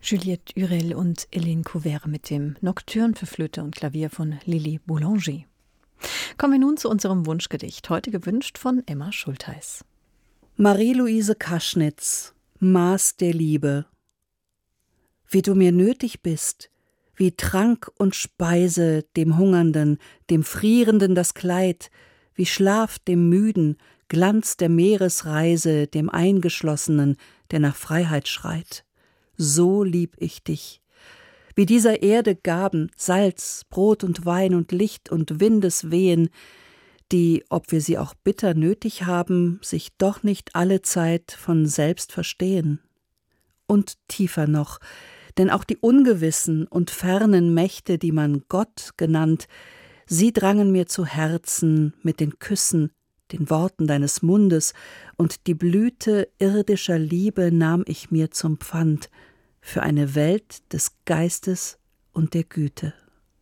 Juliette Hurel und Hélène Couvert mit dem Nocturne für Flöte und Klavier von Lili Boulanger. Kommen wir nun zu unserem Wunschgedicht, heute gewünscht von Emma Schultheis. Marie-Louise Kaschnitz, Maß der Liebe. Wie du mir nötig bist, wie Trank und Speise dem Hungernden, dem Frierenden das Kleid, wie Schlaf dem Müden, Glanz der Meeresreise dem Eingeschlossenen, der nach Freiheit schreit. So lieb ich dich. Wie dieser Erde Gaben, Salz, Brot und Wein und Licht und Windeswehen, die, ob wir sie auch bitter nötig haben, sich doch nicht allezeit von selbst verstehen. Und tiefer noch, denn auch die ungewissen und fernen Mächte, die man Gott genannt, sie drangen mir zu Herzen mit den Küssen, den Worten deines Mundes, und die Blüte irdischer Liebe nahm ich mir zum Pfand für eine Welt des Geistes und der Güte.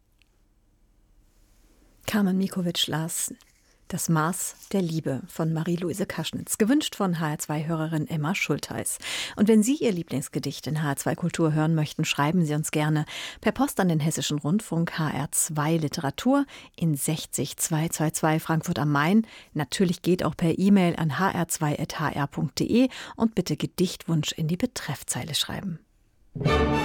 Carmen Mikovic las Das Maß der Liebe von Marie-Louise Kaschnitz, gewünscht von HR2-Hörerin Emma Schultheis. Und wenn Sie Ihr Lieblingsgedicht in HR2 Kultur hören möchten, schreiben Sie uns gerne per Post an den Hessischen Rundfunk, HR2 Literatur in 60222 Frankfurt am Main. Natürlich geht auch per E-Mail an hr2@hr.de und bitte Gedichtwunsch in die Betreffzeile schreiben.